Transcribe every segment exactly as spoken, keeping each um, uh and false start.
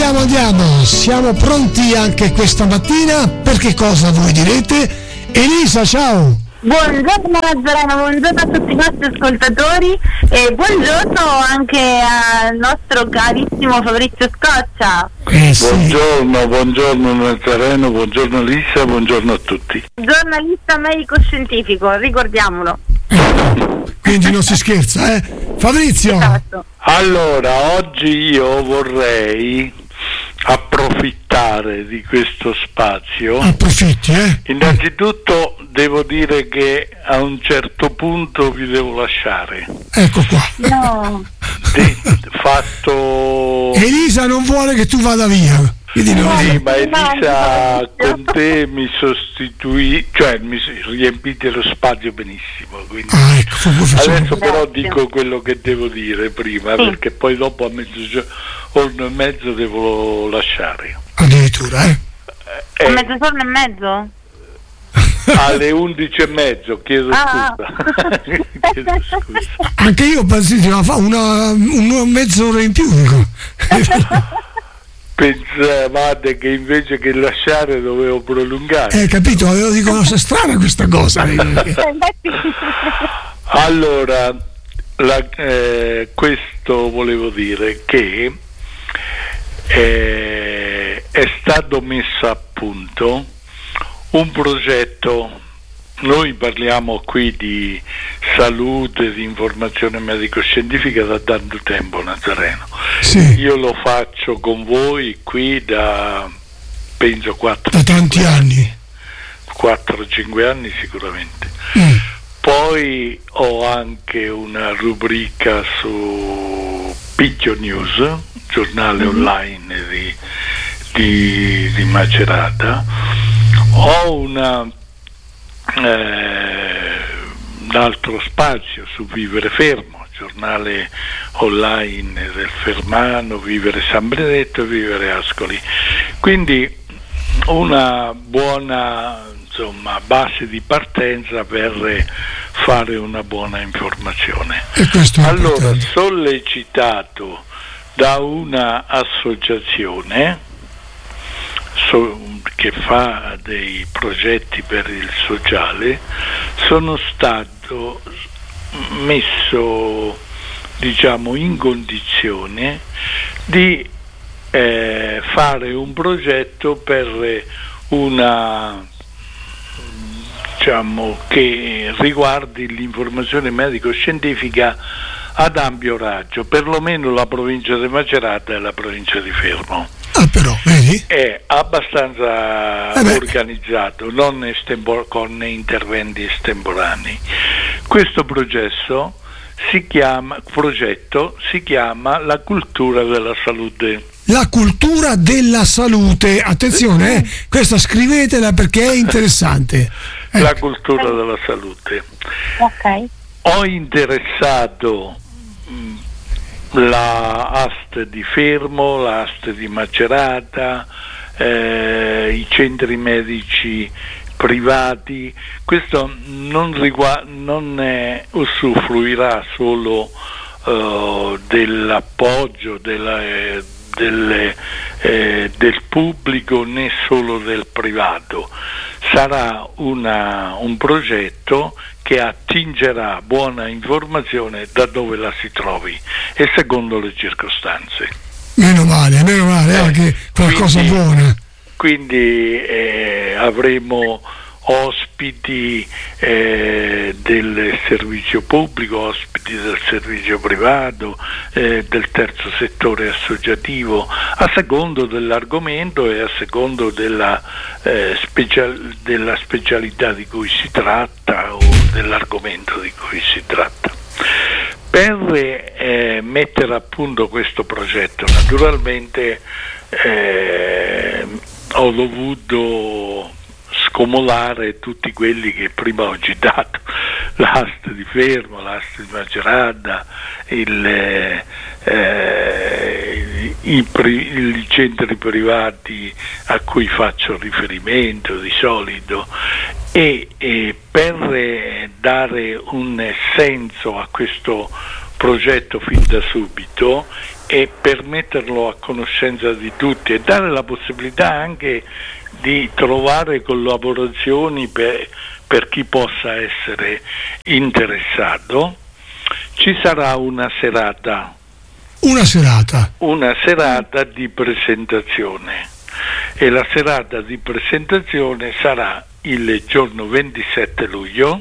andiamo, andiamo. Siamo pronti anche questa mattina. Per che cosa voi direte? Elisa, ciao. Buongiorno Nazareno, buongiorno a tutti i nostri ascoltatori e buongiorno anche al nostro carissimo Fabrizio Scoccia. Eh sì. Buongiorno, buongiorno Nazareno, buongiorno Lisa, buongiorno a tutti. Giornalista medico-scientifico, ricordiamolo. Quindi non si scherza, eh? Fabrizio. Esatto. Allora, oggi io vorrei approfittare di questo spazio. Approfitti, eh? Innanzitutto devo dire che a un certo punto vi devo lasciare. Ecco qua. No. De- fatto Elisa non vuole che tu vada via. Quindi no. Sì, ma Elisa con te mi sostituì, cioè mi riempite lo spazio benissimo, quindi Ah, ecco, facciamo. adesso però Grazie. dico quello che devo dire prima, Sì. perché poi dopo a mezzogiorno e mezzo devo lasciare. Addirittura, eh? A Eh, mezzogiorno e mezzo? alle undici e mezzo, chiedo Ah. scusa. Chiedo scusa. Anche io penso di fa una, una mezz'ora in più, dico. Pensavate che invece che lasciare dovevo prolungare. Eh, capito? Io dico, no, è strana questa cosa. Allora, la, eh, questo volevo dire che eh, è stato messo a punto un progetto. Noi parliamo qui di salute, di informazione medico-scientifica da tanto tempo, Nazareno. Sì, Io lo faccio con voi qui da penso quattro da tanti anni. quattro cinque anni sicuramente. Mm. Poi ho anche una rubrica su Picchio News, giornale online di, di, di Macerata. Ho una eh, un altro spazio su Vivere Fermo, giornale online del Fermano, Vivere San Benedetto e Vivere Ascoli. Quindi una buona, insomma, base di partenza per fare una buona informazione. E questo è Allora, importante. sollecitato da una associazione so, che fa dei progetti per il sociale, sono stato messo, diciamo, in condizione di eh, fare un progetto per una, diciamo, che riguardi l'informazione medico-scientifica ad ampio raggio, perlomeno la provincia di Macerata e la provincia di Fermo. Ah, però, vedi? È abbastanza Eh beh. organizzato, non estempor- con interventi estemporanei. Questo processo si chiama, progetto si chiama La cultura della salute. La cultura della salute. Attenzione, eh? Questa scrivetela perché è interessante. Eh, La cultura della salute. Ok. Ho interessato mh, la A S T di Fermo, la A S T di Macerata, eh, i centri medici privati. Questo non, rigu- non eh, usufruirà solo eh, dell'appoggio della, eh, delle, eh, del pubblico né solo del privato. Sarà una, un progetto che attingerà buona informazione da dove la si trovi e secondo le circostanze. meno male, meno male, Eh, anche qualcosa quindi- buona. Quindi eh, avremo ospiti eh, del servizio pubblico, ospiti del servizio privato, eh, del terzo settore associativo, a secondo dell'argomento e a secondo della, eh, special- della specialità di cui si tratta o dell'argomento di cui si tratta. Per eh, mettere a punto questo progetto, naturalmente eh, ho dovuto scomodare tutti quelli che prima ho citato, l'A S T di Fermo, l'A S T di Macerata, il, eh, eh, i, pri- i centri privati a cui faccio riferimento di solito, e, e per eh, dare un senso a questo progetto fin da subito, e per metterlo a conoscenza di tutti e dare la possibilità anche di trovare collaborazioni per, per chi possa essere interessato. Ci sarà una serata una serata una serata di presentazione, e la serata di presentazione sarà il giorno ventisette luglio,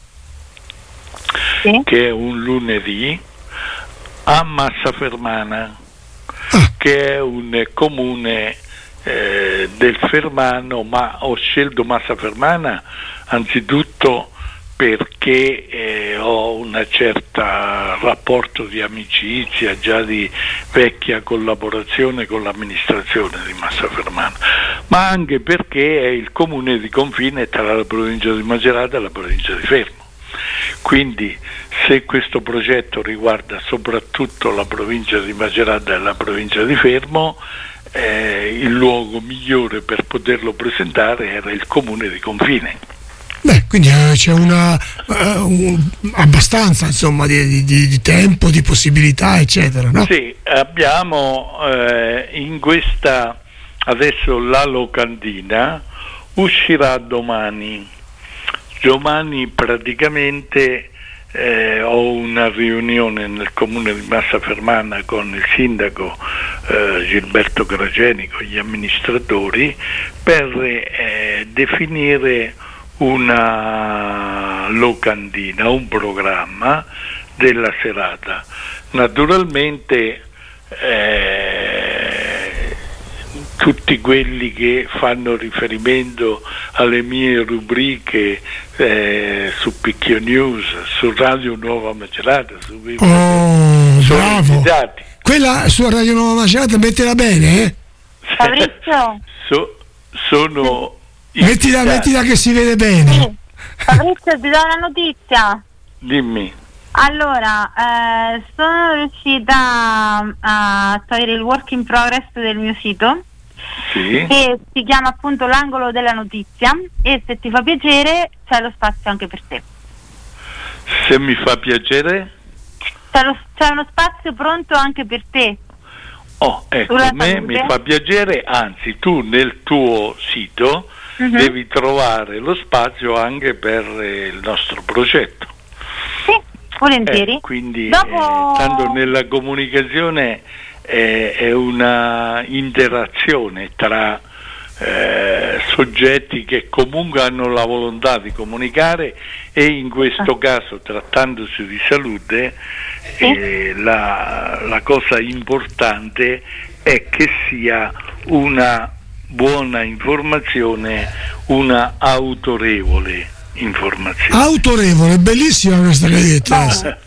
sì, che è un lunedì, a Massafermana, ah. che è un comune eh, del Fermano, ma ho scelto Massafermana anzitutto perché eh, ho una certa rapporto di amicizia, già di vecchia collaborazione con l'amministrazione di Massafermana, ma anche perché è il comune di confine tra la provincia di Macerata e la provincia di Fermo. Quindi se questo progetto riguarda soprattutto la provincia di Macerata e la provincia di Fermo, eh, il luogo migliore per poterlo presentare era il comune di confine. Beh, quindi eh, c'è una uh, un, abbastanza insomma di, di, di tempo, di possibilità, eccetera, no? Sì, abbiamo eh, in questa, adesso la locandina uscirà domani. Domani praticamente eh, ho una riunione nel comune di Massafermana con il sindaco eh, Gilberto Grageni, con gli amministratori, per eh, definire una locandina, un programma della serata. Naturalmente eh, tutti quelli che fanno riferimento alle mie rubriche eh, su Picchio News, su Radio Nuova Macerata, su cui oh, sono bravo. invitati. Quella su Radio Nuova Macerata, mettila bene, eh? Fabrizio? So, sono mettila, mettila che si vede bene. Sì. Fabrizio, ti do una notizia. Dimmi. Allora, eh, sono riuscita a togliere il work in progress del mio sito, sì, che si chiama appunto l'angolo della notizia, e se ti fa piacere c'è lo spazio anche per te. Se mi fa piacere? C'è, lo, c'è uno spazio pronto anche per te. Oh, ecco, a me mi fa piacere, anzi tu nel tuo sito uh-huh. devi trovare lo spazio anche per eh, il nostro progetto. Sì, volentieri. Eh, quindi Dopo... eh, tanto nella comunicazione eh, è una interazione tra eh, soggetti che comunque hanno la volontà di comunicare, e in questo ah. caso, trattandosi di salute, sì. eh, la, la cosa importante è che sia una buona informazione, una autorevole informazione. Autorevole, bellissima questa che hai detto.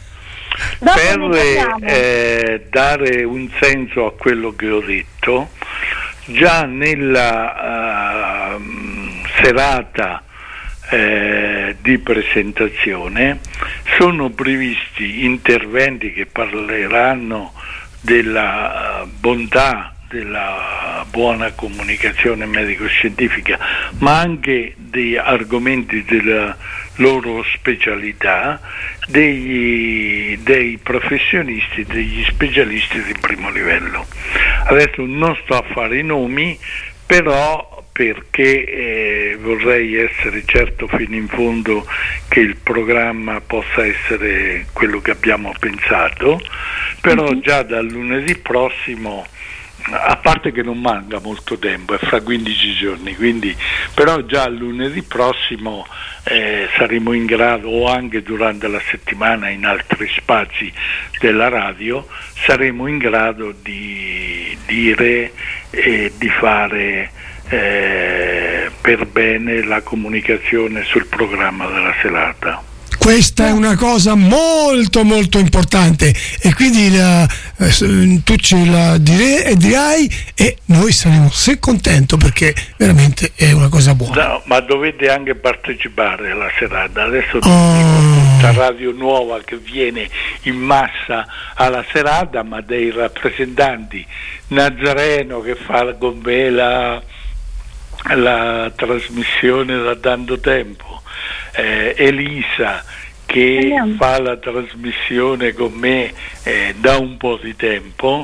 Per eh, dare un senso a quello che ho detto, già nella uh, serata eh, di presentazione sono previsti interventi che parleranno della uh, bontà della buona comunicazione medico-scientifica, ma anche di argomenti della loro specialità, degli, dei professionisti, degli specialisti di primo livello. Adesso non sto a fare i nomi, però perché eh, vorrei essere certo fino in fondo che il programma possa essere quello che abbiamo pensato, però mm-hmm. già dal lunedì prossimo, a parte che non manca molto tempo, è fra quindici giorni, quindi però già lunedì prossimo eh, saremo in grado, o anche durante la settimana in altri spazi della radio, saremo in grado di dire e di fare eh, per bene la comunicazione sul programma della serata. Questa è una cosa molto molto importante, e quindi la, eh, tu ce la dire, dirai, e noi saremo se contento, perché veramente è una cosa buona. No, ma dovete anche partecipare alla serata. Adesso oh. tutta Radio Nuova che viene in massa alla serata, ma dei rappresentanti, Nazareno che fa con me la, la trasmissione da tanto tempo, eh, Elisa che fa la trasmissione con me eh, da un po' di tempo,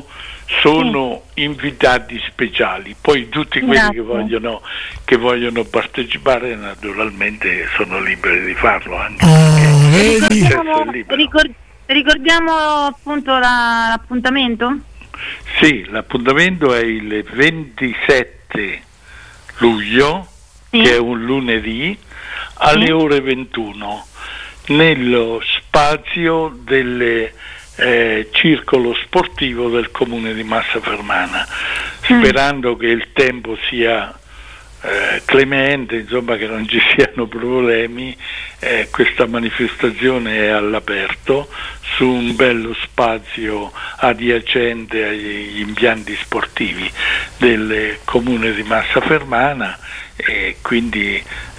sono sì. invitati speciali, poi tutti quelli Grazie. che vogliono, che vogliono partecipare naturalmente sono liberi di farlo anche. Oh, vedi? Ricordiamo, ricor- ricordiamo appunto la, l'appuntamento? Sì, l'appuntamento è il ventisette luglio, sì. che è un lunedì, alle sì. ore ventuno, nello spazio del eh, circolo sportivo del comune di Massa Fermana, mm. sperando che il tempo sia eh, clemente, insomma che non ci siano problemi. Eh, questa manifestazione è all'aperto su un bello spazio adiacente agli impianti sportivi del comune di Massa Fermana, e quindi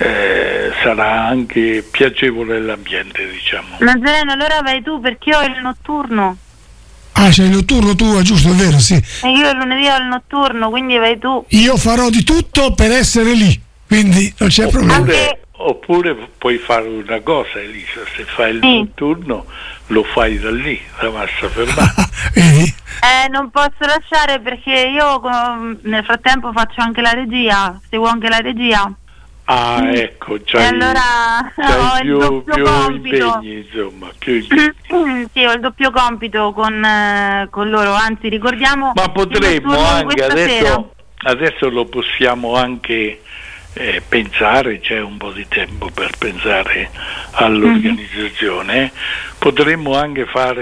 eh, sarà anche piacevole l'ambiente, diciamo. Nazareno, allora vai tu, perché io ho il notturno. Ah, c'è il notturno tu, giusto, è vero, sì. E io il lunedì ho il notturno, quindi vai tu. Io farò di tutto per essere lì, quindi non c'è oppure, problema. Anche... oppure puoi fare una cosa, Elisa, se fai il sì. notturno lo fai da lì, da Massa Fermana. Vedi? Eh, non posso lasciare perché io nel frattempo faccio anche la regia, seguo anche la regia. Ah, mm. ecco, c'hai, e allora c'hai ho più, il doppio più compito. impegni, insomma, più impegni. Sì, ho il doppio compito con, eh, con loro, anzi ricordiamo. Ma potremmo anche adesso, sera. adesso lo possiamo anche eh, pensare, c'è un po' di tempo per pensare all'organizzazione, mm-hmm. potremmo anche fare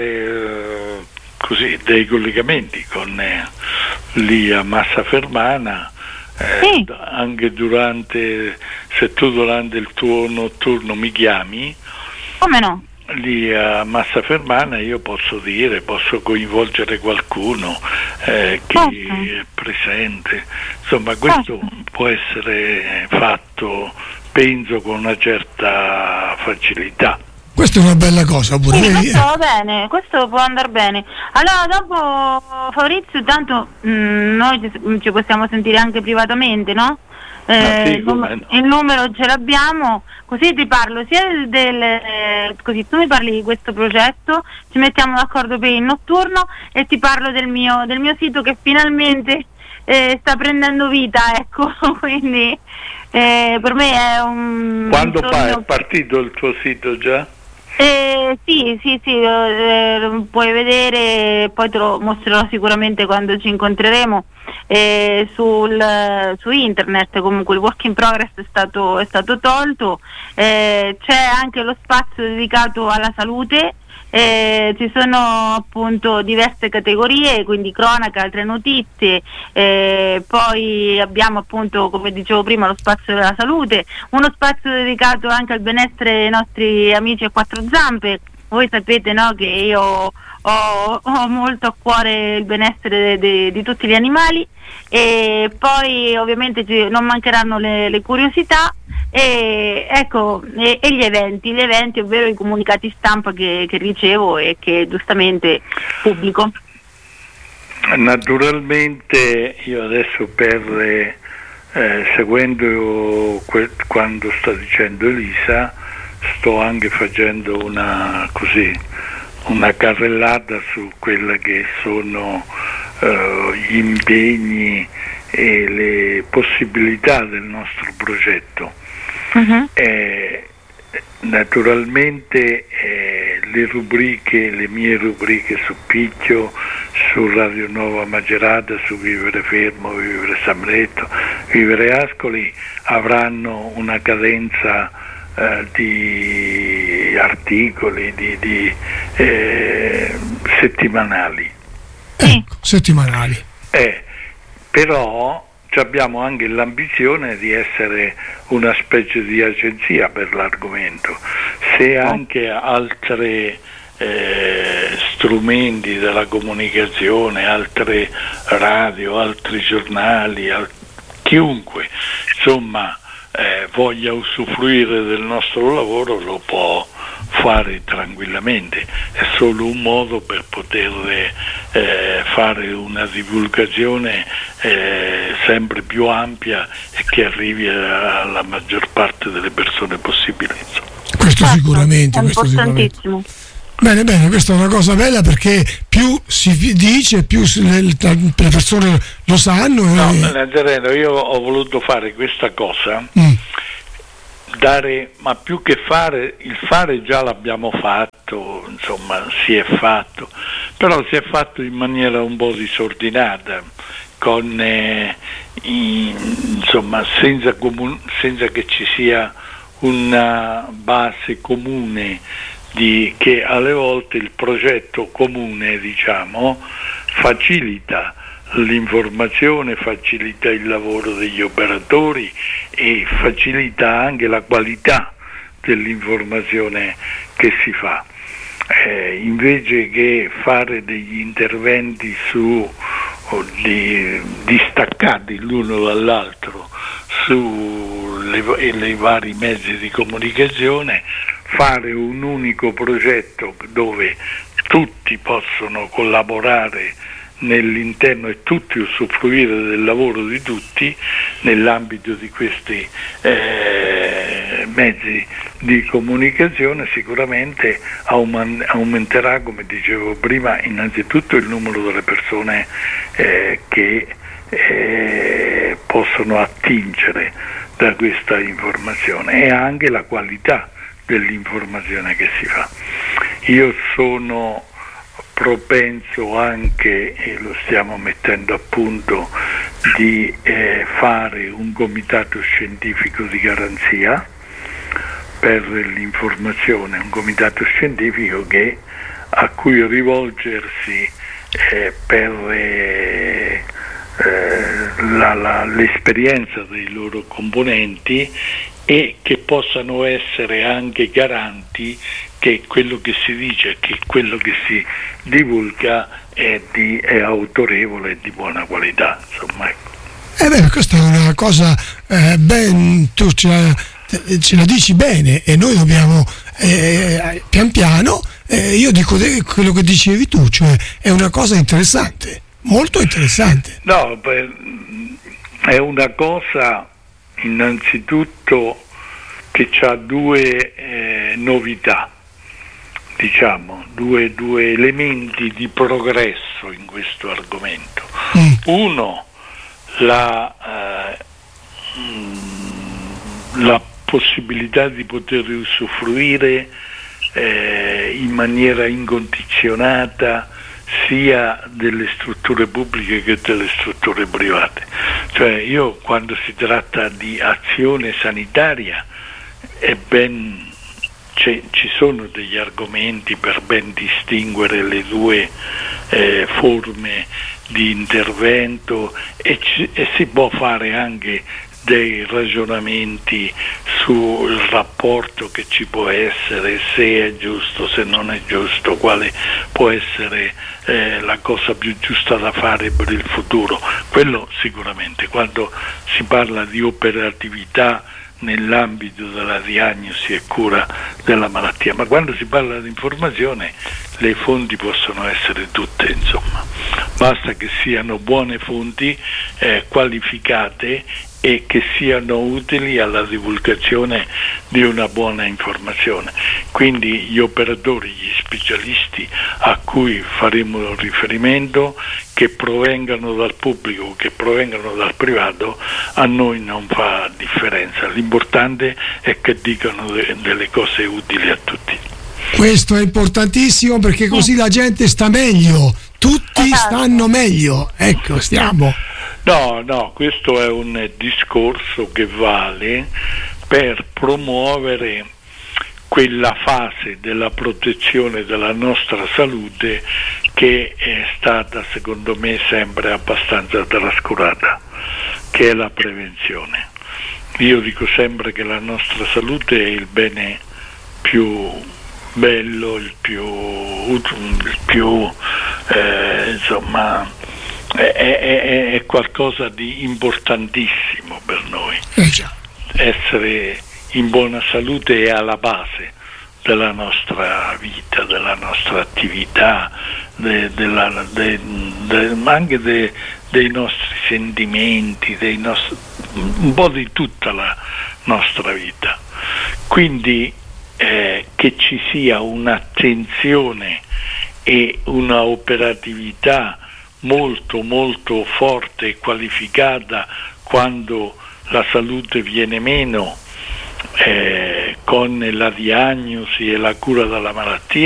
eh, così dei collegamenti con eh, lì a Massa Fermana. Eh, sì. Anche durante, se tu durante il tuo notturno mi chiami, come no? Lì a Massa Fermana io posso dire, posso coinvolgere qualcuno eh, che certo. è presente, insomma questo certo. può essere fatto, penso, con una certa facilità. Questa è una bella cosa pure. Sì, questo va bene, questo può andare bene. Allora dopo Fabrizio, tanto mh, noi ci, ci possiamo sentire anche privatamente, no? Eh, sì, il, num- no. il numero ce l'abbiamo, così ti parlo sia del, del eh, così tu mi parli di questo progetto, ci mettiamo d'accordo per il notturno e ti parlo del mio, del mio sito che finalmente eh, sta prendendo vita, ecco, quindi eh, per me è un... Quando un pa- sogno... è partito il tuo sito già? Eh, sì, sì, sì, eh, puoi vedere, poi te lo mostrerò sicuramente quando ci incontreremo, eh, sul, su internet. Comunque il work in progress è stato, è stato tolto, eh, c'è anche lo spazio dedicato alla salute, eh, ci sono appunto diverse categorie, quindi cronaca, altre notizie, eh, poi abbiamo appunto, come dicevo prima, lo spazio della salute, uno spazio dedicato anche al benessere dei nostri amici a quattro zampe. Voi sapete, no, che io ho, ho molto a cuore il benessere de, de, di tutti gli animali, e poi ovviamente ci, non mancheranno le, le curiosità e, ecco, e, e gli eventi, gli eventi, ovvero i comunicati stampa che, che ricevo e che giustamente pubblico. Naturalmente io adesso per eh, seguendo que- quando sta dicendo Elisa, sto anche facendo una così una carrellata su quella che sono uh, gli impegni e le possibilità del nostro progetto. Uh-huh. Eh, naturalmente eh, le rubriche, le mie rubriche su Picchio, su Radio Nuova Macerata, su Vivere Fermo, Vivere Samletto, Vivere Ascoli avranno una cadenza Uh, di articoli di, di eh, settimanali. Ecco, settimanali. Eh, però abbiamo anche l'ambizione di essere una specie di agenzia per l'argomento. Se anche altre eh, strumenti della comunicazione, altre radio, altri giornali, al- chiunque, insomma, Eh, voglia usufruire del nostro lavoro, lo può fare tranquillamente. È solo un modo per poter eh, fare una divulgazione eh, sempre più ampia e che arrivi alla maggior parte delle persone possibile. Questo certo, sicuramente, è questo importantissimo. sicuramente. Bene, bene, questa è una cosa bella, perché più si dice, più le, le persone lo sanno. No, e... Nazareno, io ho voluto fare questa cosa, mm. dare, ma più che fare, il fare già l'abbiamo fatto, insomma, si è fatto, però si è fatto in maniera un po' disordinata, con eh, in, insomma, senza, comun- senza che ci sia una base comune, di che alle volte il progetto comune, diciamo, facilita l'informazione, facilita il lavoro degli operatori e facilita anche la qualità dell'informazione che si fa. Eh, invece che fare degli interventi su di, distaccati l'uno dall'altro sui vari mezzi di comunicazione, fare un unico progetto dove tutti possono collaborare nell'interno e tutti usufruire del lavoro di tutti nell'ambito di questi eh, mezzi di comunicazione, sicuramente aumenterà, come dicevo prima, innanzitutto il numero delle persone eh, che eh, possono attingere da questa informazione e anche la qualità dell'informazione che si fa. Io sono propenso anche, e lo stiamo mettendo a punto, di eh, fare un comitato scientifico di garanzia per l'informazione, un comitato scientifico che, a cui rivolgersi eh, per eh, eh, la, la, l'esperienza dei loro componenti, e che possano essere anche garanti che quello che si dice, che quello che si divulga è, di, è autorevole e di buona qualità, insomma. Eh beh, questa è una cosa eh, ben, tu ce la, ce la dici bene, e noi dobbiamo eh, pian piano, eh, io dico quello che dicevi tu, cioè è una cosa interessante, molto interessante. No, è una cosa innanzitutto che ha due eh, novità, diciamo, due, due elementi di progresso in questo argomento. Mm. Uno, la, eh, la possibilità di poter usufruire eh, in maniera incondizionata sia delle strutture pubbliche che delle strutture private. Cioè, io, quando si tratta di azione sanitaria, è ben, ci sono degli argomenti per ben distinguere le due eh, forme di intervento, e, ci, e si può fare anche dei ragionamenti sul rapporto che ci può essere, se è giusto, se non è giusto, quale può essere eh, la cosa più giusta da fare per il futuro. Quello sicuramente. Quando si parla di operatività nell'ambito della diagnosi e cura della malattia, ma quando si parla di informazione le fonti possono essere tutte, insomma, basta che siano buone fonti eh, qualificate e che siano utili alla divulgazione di una buona informazione. Quindi gli operatori, gli specialisti a cui faremo riferimento, che provengano dal pubblico, che provengano dal privato, a noi non fa differenza. L'importante è che dicano de- delle cose utili a tutti. Questo è importantissimo, perché così la gente sta meglio, tutti stanno meglio. Ecco, stiamo. No, no, questo è un discorso che vale per promuovere quella fase della protezione della nostra salute che è stata, secondo me, sempre abbastanza trascurata, che è la prevenzione. Io dico sempre che la nostra salute è il bene più bello, il più, il più eh, insomma, È, è, è qualcosa di importantissimo per noi. Essere in buona salute è alla base della nostra vita, della nostra attività, de, della, de, de, anche de, dei nostri sentimenti, dei nostri, un po' di tutta la nostra vita. Quindi eh, che ci sia un'attenzione e una operatività molto molto forte e qualificata quando la salute viene meno, eh, con la diagnosi e la cura della malattia,